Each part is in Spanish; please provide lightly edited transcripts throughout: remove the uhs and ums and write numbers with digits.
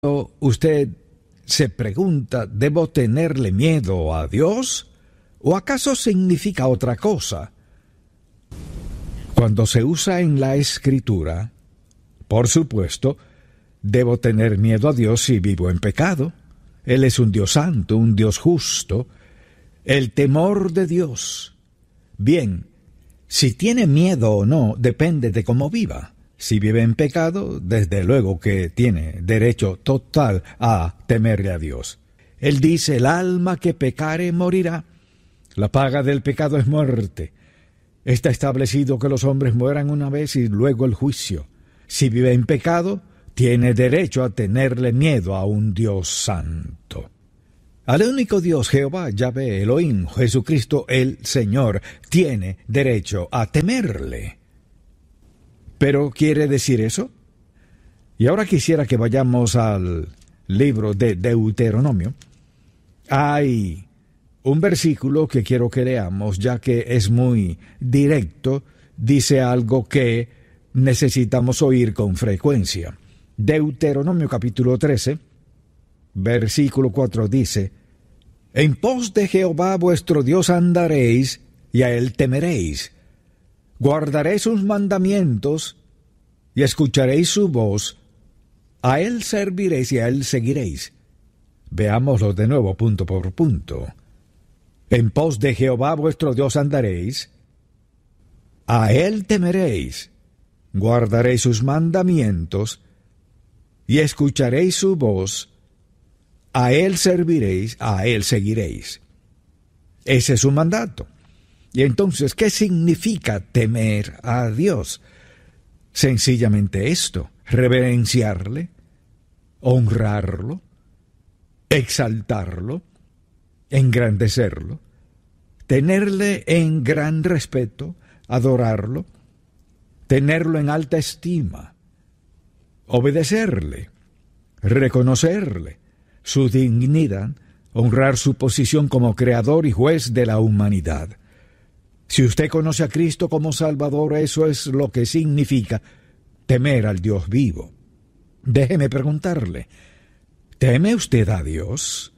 Usted se pregunta, ¿debo tenerle miedo a Dios? ¿O acaso significa otra cosa? Cuando se usa en la Escritura, por supuesto, debo tener miedo a Dios si vivo en pecado. Él es un Dios santo, un Dios justo. El temor de Dios. Bien, si tiene miedo o no, depende de cómo viva. Si vive en pecado, desde luego que tiene derecho total a temerle a Dios. Él dice, el alma que pecare morirá. La paga del pecado es muerte. Está establecido que los hombres mueran una vez y luego el juicio. Si vive en pecado, tiene derecho a tenerle miedo a un Dios santo. Al único Dios, Jehová, Yahvé, Elohim, Jesucristo, el Señor, tiene derecho a temerle. ¿Pero quiere decir eso? Y ahora quisiera que vayamos al libro de Deuteronomio. Hay un versículo que quiero que leamos, ya que es muy directo, dice algo que necesitamos oír con frecuencia. Deuteronomio capítulo 13, versículo 4 dice, en pos de Jehová vuestro Dios andaréis, y a él temeréis. Guardaréis sus mandamientos, y escucharéis su voz, a él serviréis y a él seguiréis. Veámoslo de nuevo punto por punto. En pos de Jehová vuestro Dios andaréis, a él temeréis, guardaréis sus mandamientos, y escucharéis su voz, a él serviréis, a él seguiréis. Ese es su mandato. Y entonces, ¿qué significa temer a Dios? Sencillamente esto, reverenciarle, honrarlo, exaltarlo, engrandecerlo, tenerle en gran respeto, adorarlo, tenerlo en alta estima, obedecerle, reconocerle su dignidad, honrar su posición como creador y juez de la humanidad. Si usted conoce a Cristo como Salvador, eso es lo que significa temer al Dios vivo. Déjeme preguntarle, ¿teme usted a Dios?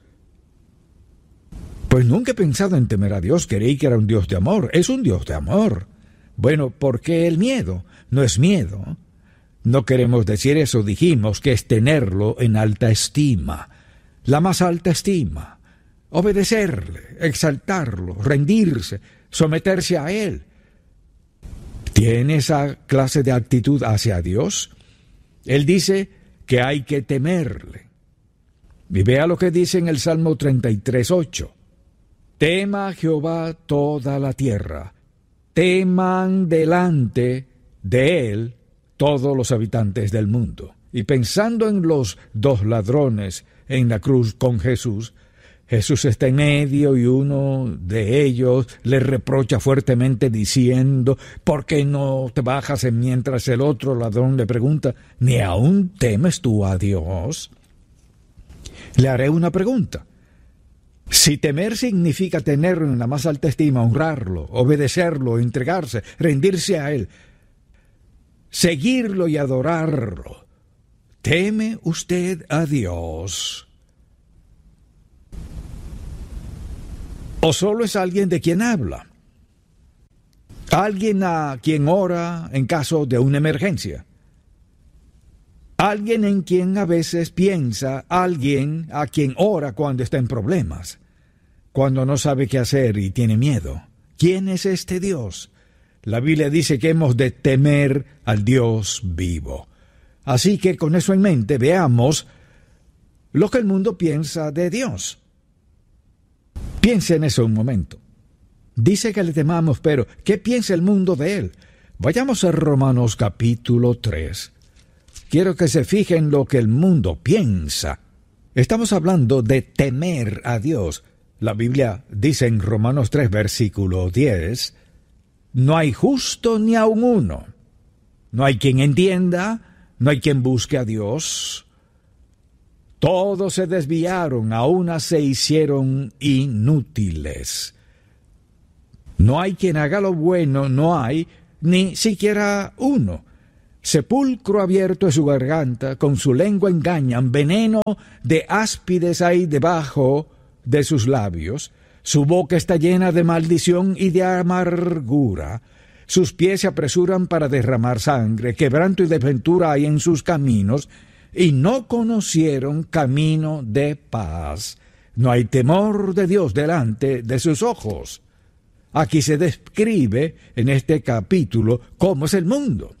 Pues nunca he pensado en temer a Dios, creí que era un Dios de amor. Es un Dios de amor. Bueno, ¿por qué el miedo? No es miedo. No queremos decir eso, dijimos que es tenerlo en alta estima. La más alta estima. Obedecerle, exaltarlo, rendirse, someterse a él. ¿Tiene esa clase de actitud hacia Dios? Él dice que hay que temerle. Y vea lo que dice en el Salmo 33:8. Tema a Jehová toda la tierra, teman delante de él todos los habitantes del mundo. Y pensando en los dos ladrones en la cruz con Jesús, Jesús está en medio y uno de ellos le reprocha fuertemente diciendo, ¿por qué no te bajas mientras el otro ladrón le pregunta, ¿ni aún temes tú a Dios? Le haré una pregunta. Si temer significa tenerlo en la más alta estima, honrarlo, obedecerlo, entregarse, rendirse a él, seguirlo y adorarlo, ¿teme usted a Dios? ¿O solo es alguien de quien habla? ¿Alguien a quien ora en caso de una emergencia? ¿Alguien en quien a veces piensa? ¿Alguien a quien ora cuando está en problemas? Cuando no sabe qué hacer y tiene miedo. ¿Quién es este Dios? La Biblia dice que hemos de temer al Dios vivo. Así que con eso en mente veamos lo que el mundo piensa de Dios. Piense en eso un momento. Dice que le temamos, pero ¿qué piensa el mundo de él? Vayamos a Romanos capítulo 3. Quiero que se fijen lo que el mundo piensa. Estamos hablando de temer a Dios. La Biblia dice en Romanos 3, versículo 10, no hay justo ni aun uno. No hay quien entienda, no hay quien busque a Dios. Todos se desviaron, a una se hicieron inútiles. No hay quien haga lo bueno, no hay ni siquiera uno. Sepulcro abierto es su garganta, con su lengua engañan, veneno de áspides hay debajo de sus labios, su boca está llena de maldición y de amargura, sus pies se apresuran para derramar sangre, quebranto y desventura hay en sus caminos, y no conocieron camino de paz. No hay temor de Dios delante de sus ojos. Aquí se describe en este capítulo cómo es el mundo.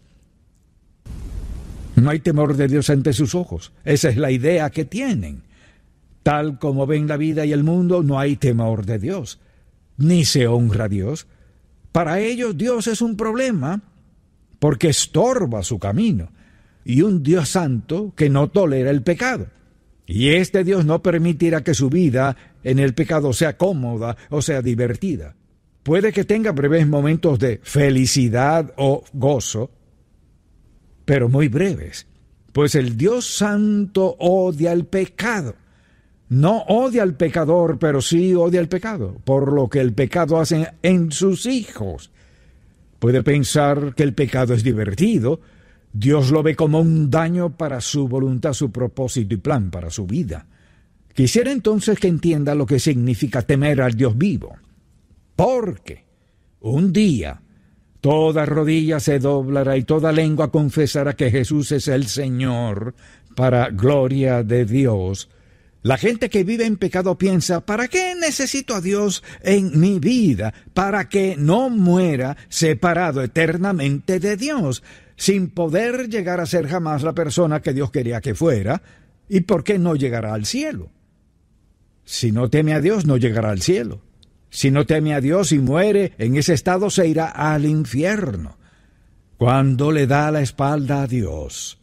No hay temor de Dios ante sus ojos. Esa es la idea que tienen. Tal como ven la vida y el mundo, no hay temor de Dios, ni se honra a Dios. Para ellos Dios es un problema porque estorba su camino, y un Dios santo que no tolera el pecado. Y este Dios no permitirá que su vida en el pecado sea cómoda o sea divertida. Puede que tenga breves momentos de felicidad o gozo, pero muy breves, pues el Dios santo odia el pecado. No odia al pecador, pero sí odia el pecado, por lo que el pecado hace en sus hijos. Puede pensar que el pecado es divertido. Dios lo ve como un daño para su voluntad, su propósito y plan para su vida. Quisiera entonces que entienda lo que significa temer al Dios vivo. Porque un día toda rodilla se doblará y toda lengua confesará que Jesús es el Señor, para gloria de Dios. La gente que vive en pecado piensa, ¿para qué necesito a Dios en mi vida? Para que no muera separado eternamente de Dios, sin poder llegar a ser jamás la persona que Dios quería que fuera. ¿Y por qué no llegará al cielo? Si no teme a Dios, no llegará al cielo. Si no teme a Dios y muere en ese estado, se irá al infierno. Cuando le da la espalda a Dios,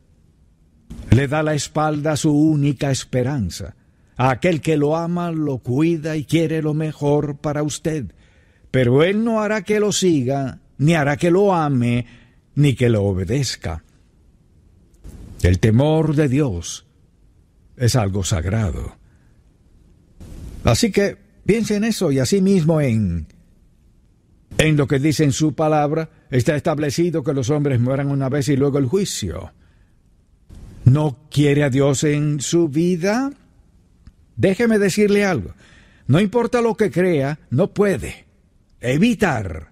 le da la espalda a su única esperanza. A aquel que lo ama, lo cuida y quiere lo mejor para usted. Pero Él no hará que lo siga, ni hará que lo ame, ni que lo obedezca. El temor de Dios es algo sagrado. Así que piense en eso y asimismo en lo que dice en su palabra. Está establecido que los hombres mueran una vez y luego el juicio. ¿No quiere a Dios en su vida? Déjeme decirle algo. No importa lo que crea, no puede evitar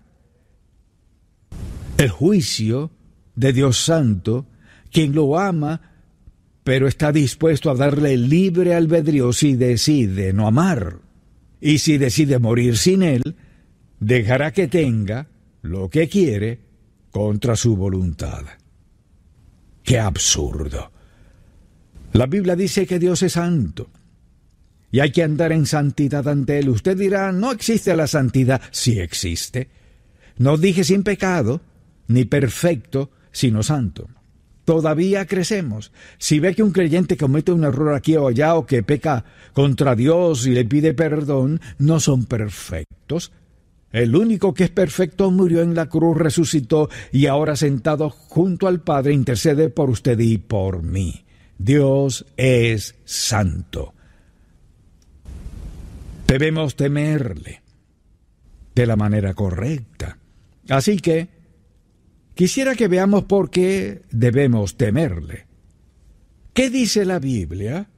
el juicio de Dios Santo, quien lo ama, pero está dispuesto a darle libre albedrío si decide no amar. Y si decide morir sin Él, dejará que tenga lo que quiere contra su voluntad. ¡Qué absurdo! La Biblia dice que Dios es santo y hay que andar en santidad ante Él. Usted dirá, no existe la santidad. Sí existe. No dije sin pecado, ni perfecto, sino santo. Todavía crecemos. Si ve que un creyente comete un error aquí o allá o que peca contra Dios y le pide perdón, no son perfectos. El único que es perfecto murió en la cruz, resucitó y ahora sentado junto al Padre intercede por usted y por mí. Dios es santo. Debemos temerle de la manera correcta. Así que quisiera que veamos por qué debemos temerle. ¿Qué dice la Biblia?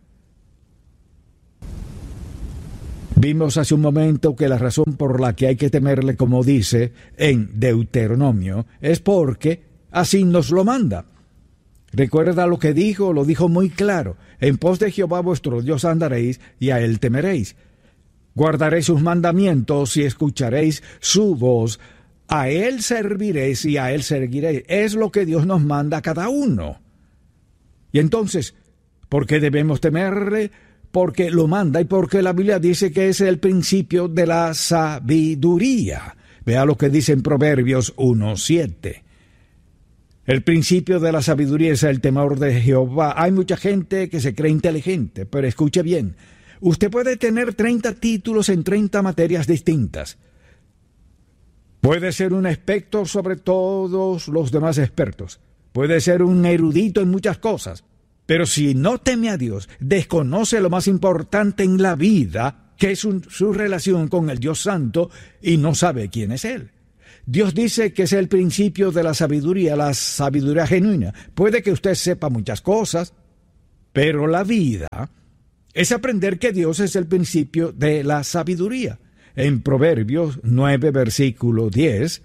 Vimos hace un momento que la razón por la que hay que temerle, como dice en Deuteronomio, es porque así nos lo manda. Recuerda lo que dijo, lo dijo muy claro. En pos de Jehová vuestro Dios andaréis y a Él temeréis. Guardaréis sus mandamientos y escucharéis su voz. A Él serviréis y a Él seguiréis. Es lo que Dios nos manda a cada uno. Y entonces, ¿por qué debemos temerle? Porque lo manda y porque la Biblia dice que es el principio de la sabiduría. Vea lo que dice en Proverbios 1:7. El principio de la sabiduría es el temor de Jehová. Hay mucha gente que se cree inteligente, pero escuche bien. Usted puede tener 30 títulos en 30 materias distintas. Puede ser un experto sobre todos los demás expertos. Puede ser un erudito en muchas cosas. Pero si no teme a Dios, desconoce lo más importante en la vida, que es su relación con el Dios Santo, y no sabe quién es Él. Dios dice que es el principio de la sabiduría genuina. Puede que usted sepa muchas cosas, pero la vida es aprender que Dios es el principio de la sabiduría. En Proverbios 9, versículo 10,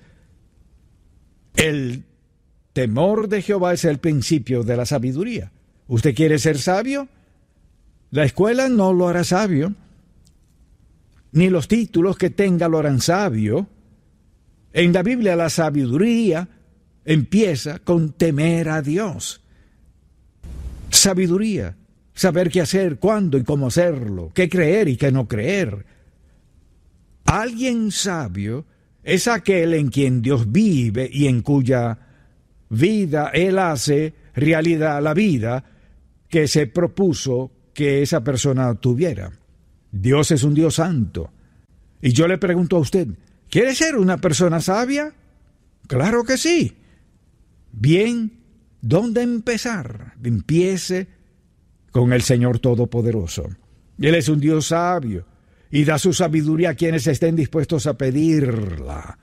el temor de Jehová es el principio de la sabiduría. ¿Usted quiere ser sabio? La escuela no lo hará sabio, ni los títulos que tenga lo harán sabio. En la Biblia la sabiduría empieza con temer a Dios. Sabiduría, saber qué hacer, cuándo y cómo hacerlo, qué creer y qué no creer. Alguien sabio es aquel en quien Dios vive y en cuya vida Él hace realidad la vida que se propuso que esa persona tuviera. Dios es un Dios santo. Y yo le pregunto a usted, ¿quiere ser una persona sabia? Claro que sí. Bien, ¿dónde empezar? Empiece con el Señor Todopoderoso. Él es un Dios sabio y da su sabiduría a quienes estén dispuestos a pedirla.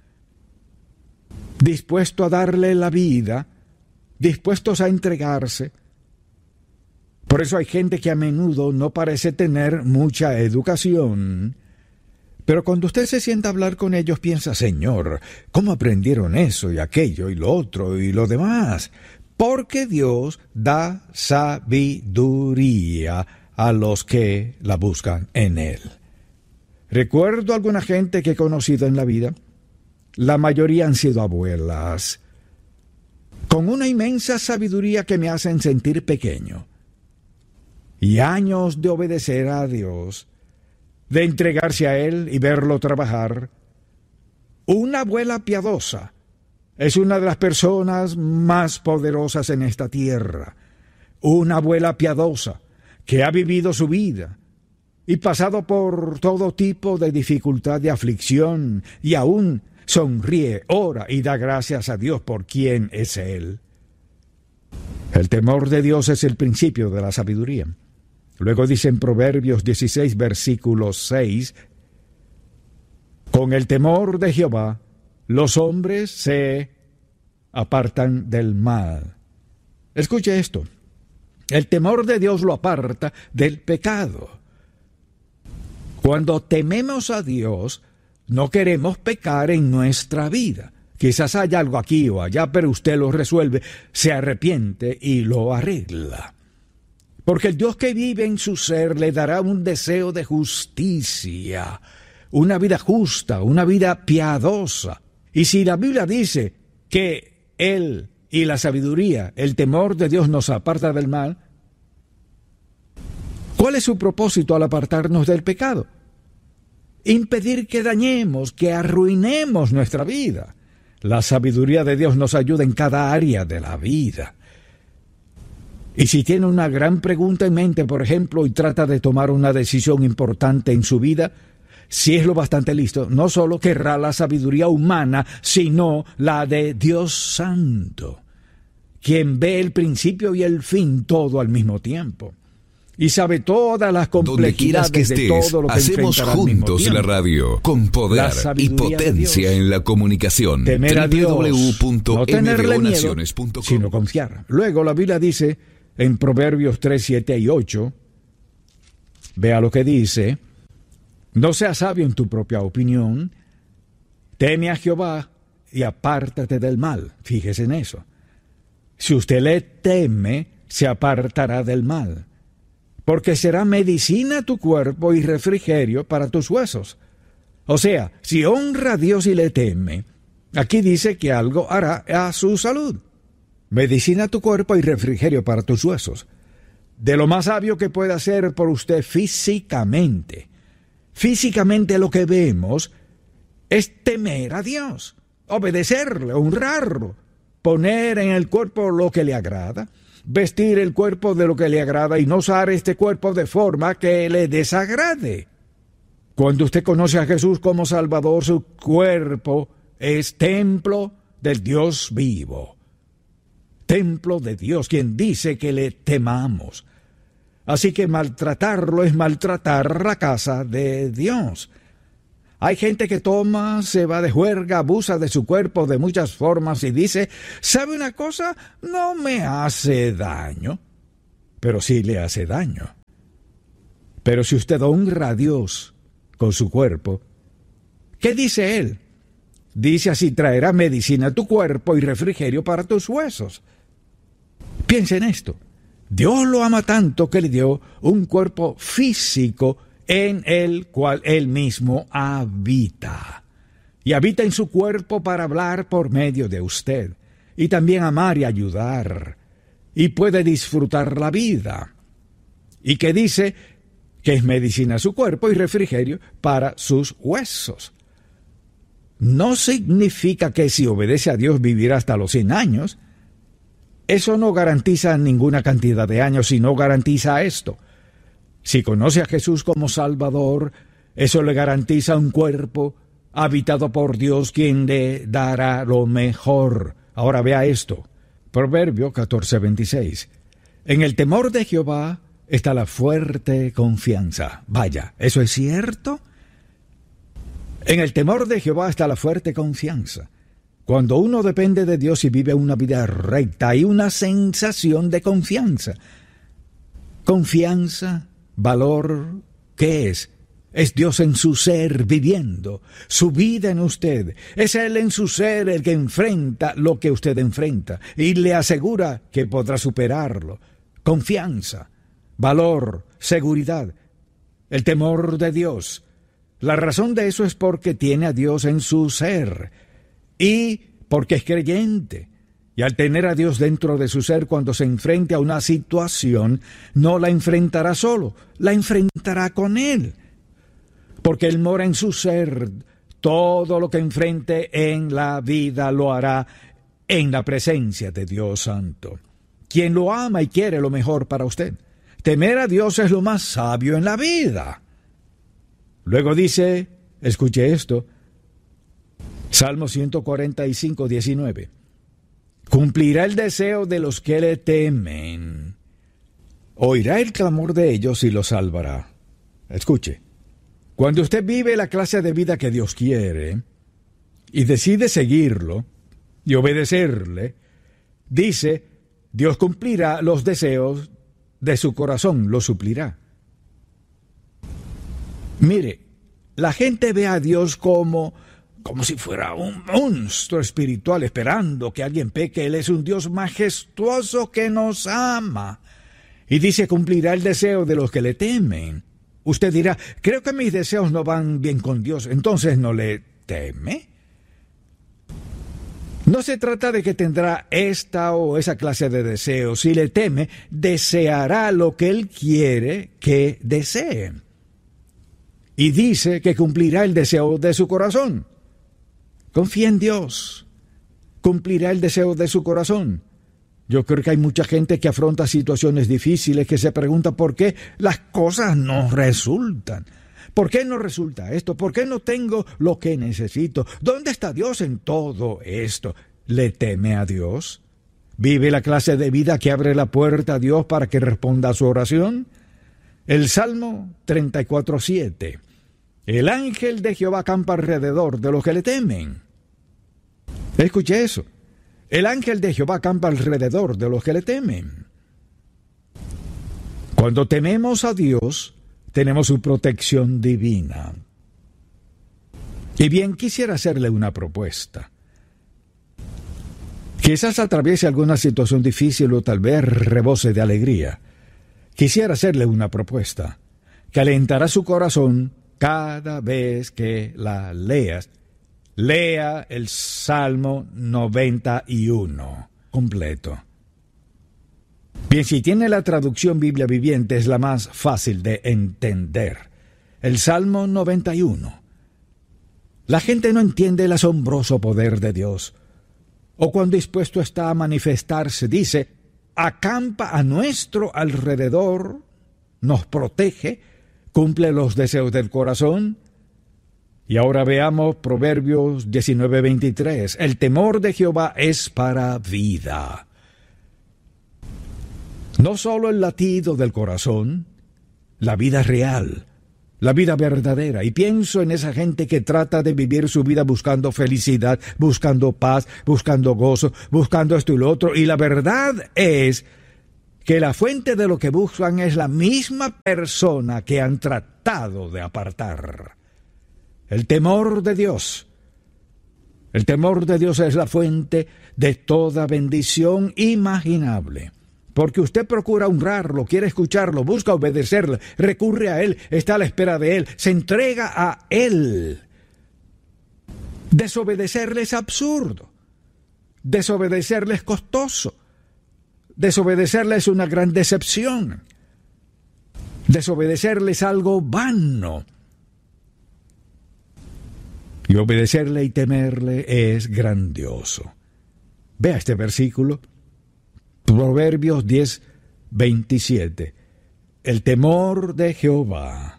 Dispuesto a darle la vida, dispuestos a entregarse. Por eso hay gente que a menudo no parece tener mucha educación, pero cuando usted se sienta a hablar con ellos piensa, Señor, ¿cómo aprendieron eso y aquello y lo otro y lo demás? Porque Dios da sabiduría a los que la buscan en Él. Recuerdo alguna gente que he conocido en la vida. La mayoría han sido abuelas, con una inmensa sabiduría que me hacen sentir pequeño. Y años de obedecer a Dios, de entregarse a Él y verlo trabajar. Una abuela piadosa es una de las personas más poderosas en esta tierra. Una abuela piadosa que ha vivido su vida y pasado por todo tipo de dificultad, de aflicción, y aún sonríe, ora y da gracias a Dios por quien es Él. El temor de Dios es el principio de la sabiduría. Luego dice en Proverbios 16, versículo 6, con el temor de Jehová los hombres se apartan del mal. Escuche esto, el temor de Dios lo aparta del pecado. Cuando tememos a Dios, no queremos pecar en nuestra vida. Quizás haya algo aquí o allá, pero usted lo resuelve, se arrepiente y lo arregla. Porque el Dios que vive en su ser le dará un deseo de justicia, una vida justa, una vida piadosa. Y si la Biblia dice que Él y la sabiduría, el temor de Dios nos aparta del mal, ¿cuál es su propósito al apartarnos del pecado? Impedir que dañemos, que arruinemos nuestra vida. La sabiduría de Dios nos ayuda en cada área de la vida. Y si tiene una gran pregunta en mente, por ejemplo, y trata de tomar una decisión importante en su vida, si es lo bastante listo, no solo querrá la sabiduría humana, sino la de Dios Santo, quien ve el principio y el fin todo al mismo tiempo. Y sabe todas las complejidades que estés, de todo lo que hacemos juntos la radio con poder y potencia en la comunicación. Temer a Dios, no tenerle miedo, www.mbonaciones.com. sino confiar. Luego la Biblia dice en Proverbios 3, 7 y 8, vea lo que dice, no seas sabio en tu propia opinión, teme a Jehová y apártate del mal. Fíjese en eso. Si usted le teme, se apartará del mal, porque será medicina a tu cuerpo y refrigerio para tus huesos. O sea, si honra a Dios y le teme, aquí dice que algo hará a su salud. Medicina a tu cuerpo y refrigerio para tus huesos. De lo más sabio que pueda hacer por usted físicamente. Físicamente lo que vemos es temer a Dios, obedecerle, honrarlo, poner en el cuerpo lo que le agrada, vestir el cuerpo de lo que le agrada y no usar este cuerpo de forma que le desagrade. Cuando usted conoce a Jesús como Salvador, su cuerpo es templo del Dios vivo. Templo de Dios, quien dice que le temamos. Así que maltratarlo es maltratar la casa de Dios. Hay gente que toma, se va de juerga, abusa de su cuerpo de muchas formas y dice, ¿sabe una cosa? No me hace daño. Pero sí le hace daño. Pero si usted honra a Dios con su cuerpo, ¿qué dice Él? Dice así, traerá medicina a tu cuerpo y refrigerio para tus huesos. Piensa en esto. Dios lo ama tanto que le dio un cuerpo físico en el cual Él mismo habita. Y habita en su cuerpo para hablar por medio de usted. Y también amar y ayudar. Y puede disfrutar la vida. Y que dice que es medicina a su cuerpo y refrigerio para sus huesos. No significa que si obedece a Dios vivirá hasta los 100 años. Eso no garantiza ninguna cantidad de años, sino garantiza esto. Si conoce a Jesús como Salvador, eso le garantiza un cuerpo habitado por Dios, quien le dará lo mejor. Ahora vea esto. Proverbio 14:26. En el temor de Jehová está la fuerte confianza. Vaya, ¿eso es cierto? En el temor de Jehová está la fuerte confianza. Cuando uno depende de Dios y vive una vida recta, hay una sensación de confianza. Confianza, valor, ¿qué es? Es Dios en su ser viviendo, su vida en usted. Es Él en su ser el que enfrenta lo que usted enfrenta y le asegura que podrá superarlo. Confianza, valor, seguridad, el temor de Dios. La razón de eso es porque tiene a Dios en su ser y porque es creyente. Y al tener a Dios dentro de su ser, cuando se enfrente a una situación, no la enfrentará solo, la enfrentará con Él. Porque Él mora en su ser. Todo lo que enfrente en la vida lo hará en la presencia de Dios Santo, quien lo ama y quiere lo mejor para usted. Temer a Dios es lo más sabio en la vida. Luego dice, escuche esto, Salmo 145:19. Cumplirá el deseo de los que le temen. Oirá el clamor de ellos y los salvará. Escuche. Cuando usted vive la clase de vida que Dios quiere y decide seguirlo y obedecerle, dice, Dios cumplirá los deseos de su corazón, los suplirá. Mire, la gente ve a Dios como si fuera un monstruo espiritual esperando que alguien peque. Él es un Dios majestuoso que nos ama. Y dice, cumplirá el deseo de los que le temen. Usted dirá, creo que mis deseos no van bien con Dios, entonces no le teme. No se trata de que tendrá esta o esa clase de deseos. Si le teme, deseará lo que Él quiere que desee. Y dice que cumplirá el deseo de su corazón. Confía en Dios. Cumplirá el deseo de su corazón. Yo creo que hay mucha gente que afronta situaciones difíciles, que se pregunta por qué las cosas no resultan. ¿Por qué no resulta esto? ¿Por qué no tengo lo que necesito? ¿Dónde está Dios en todo esto? ¿Le teme a Dios? ¿Vive la clase de vida que abre la puerta a Dios para que responda a su oración? El Salmo 34:7. El ángel de Jehová acampa alrededor de los que le temen. Escuche eso. El ángel de Jehová acampa alrededor de los que le temen. Cuando tememos a Dios, tenemos su protección divina. Y bien, quisiera hacerle una propuesta. Quizás atraviese alguna situación difícil o tal vez rebose de alegría. Quisiera hacerle una propuesta que alentará su corazón cada vez que la leas. Lea el Salmo 91 completo. Bien, si tiene la traducción Biblia Viviente, es la más fácil de entender. El Salmo 91. La gente no entiende el asombroso poder de Dios. O cuán dispuesto está a manifestarse, dice, acampa a nuestro alrededor, nos protege, cumple los deseos del corazón. Y ahora veamos Proverbios 19:23. El temor de Jehová es para vida. No solo el latido del corazón, la vida real, la vida verdadera, y pienso en esa gente que trata de vivir su vida buscando felicidad, buscando paz, buscando gozo, buscando esto y lo otro, y la verdad es que la fuente de lo que buscan es la misma persona que han tratado de apartar. El temor de Dios. El temor de Dios es la fuente de toda bendición imaginable. Porque usted procura honrarlo, quiere escucharlo, busca obedecerle, recurre a Él, está a la espera de Él, se entrega a Él. Desobedecerle es absurdo. Desobedecerle es costoso. Desobedecerle es una gran decepción. Desobedecerle es algo vano. Y obedecerle y temerle es grandioso. Vea este versículo. Proverbios 10:27. El temor de Jehová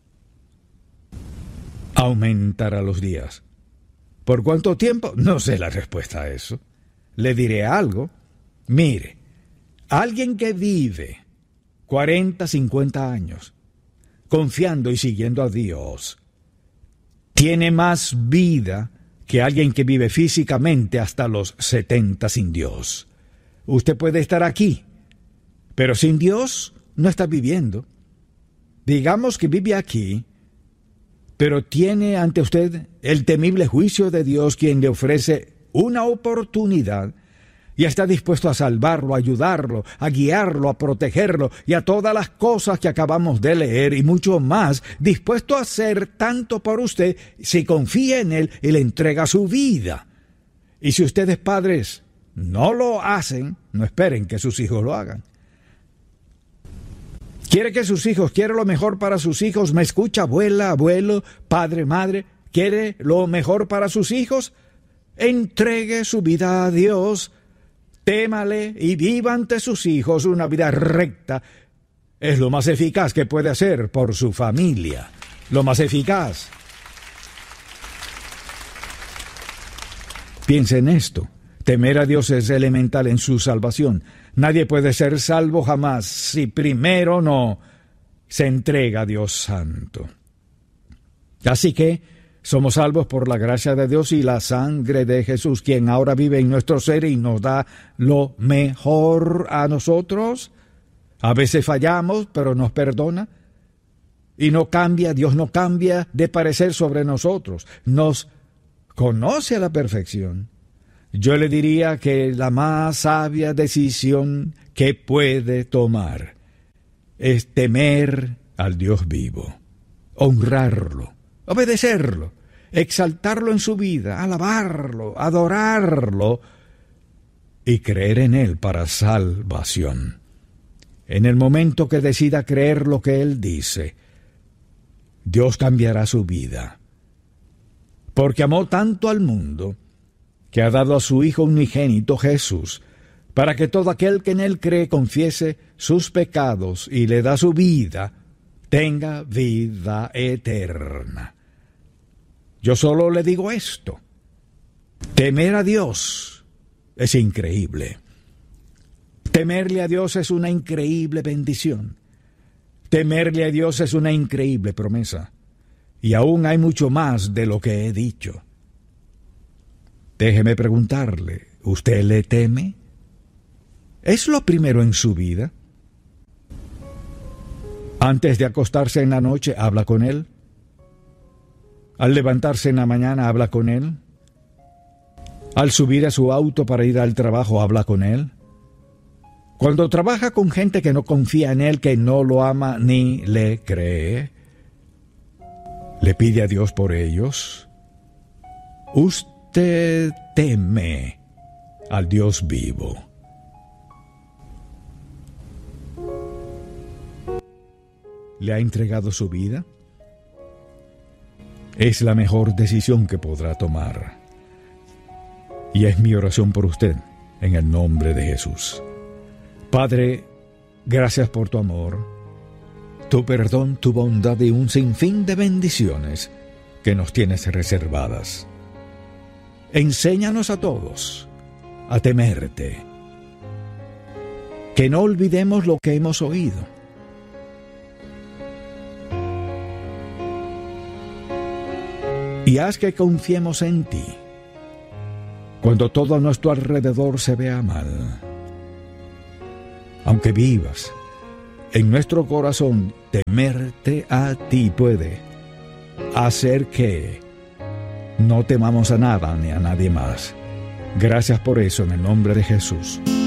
aumentará los días. ¿Por cuánto tiempo? No sé la respuesta a eso. Le diré algo. Mire, alguien que vive 40, 50 años confiando y siguiendo a Dios tiene más vida que alguien que vive físicamente hasta los 70 sin Dios. Usted puede estar aquí, pero sin Dios no está viviendo. Digamos que vive aquí, pero tiene ante usted el temible juicio de Dios, quien le ofrece una oportunidad y está dispuesto a salvarlo, a ayudarlo, a guiarlo, a protegerlo y a todas las cosas que acabamos de leer y mucho más, dispuesto a hacer tanto por usted si confía en Él y le entrega su vida. Y si ustedes, padres, no lo hacen, no esperen que sus hijos lo hagan. ¿Quiere que sus hijos, quiere lo mejor para sus hijos? ¿Me escucha, abuela, abuelo, padre, madre? ¿Quiere lo mejor para sus hijos? Entregue su vida a Dios, témale y viva ante sus hijos una vida recta. Es lo más eficaz que puede hacer por su familia. Lo más eficaz. Piense en esto. Temer a Dios es elemental en su salvación. Nadie puede ser salvo jamás si primero no se entrega a Dios Santo. Así que somos salvos por la gracia de Dios y la sangre de Jesús, quien ahora vive en nuestro ser y nos da lo mejor a nosotros. A veces fallamos, pero nos perdona. Y no cambia, Dios no cambia de parecer sobre nosotros. Nos conoce a la perfección. Yo le diría que la más sabia decisión que puede tomar es temer al Dios vivo, honrarlo, obedecerlo, exaltarlo en su vida, alabarlo, adorarlo y creer en Él para salvación. En el momento que decida creer lo que Él dice, Dios cambiará su vida. Porque amó tanto al mundo que ha dado a su Hijo unigénito Jesús, para que todo aquel que en Él cree confiese sus pecados y le da su vida, tenga vida eterna. Yo solo le digo esto: temer a Dios es increíble. Temerle a Dios es una increíble bendición. Temerle a Dios es una increíble promesa. Y aún hay mucho más de lo que he dicho. Déjeme preguntarle, ¿usted le teme? ¿Es lo primero en su vida? Antes de acostarse en la noche, ¿habla con Él? Al levantarse en la mañana, ¿habla con Él? Al subir a su auto para ir al trabajo, ¿habla con Él? Cuando trabaja con gente que no confía en Él, que no lo ama ni le cree, ¿le pide a Dios por ellos? Usted teme al Dios vivo. ¿Le ha entregado su vida? Es la mejor decisión que podrá tomar. Y es mi oración por usted, en el nombre de Jesús. Padre, gracias por tu amor, tu perdón, tu bondad y un sinfín de bendiciones que nos tienes reservadas. Enséñanos a todos a temerte. Que no olvidemos lo que hemos oído. y haz que confiemos en ti cuando todo a nuestro alrededor se vea mal. Aunque vivas en nuestro corazón, temerte a ti puede hacer que no temamos a nada ni a nadie más. Gracias por eso, en el nombre de Jesús.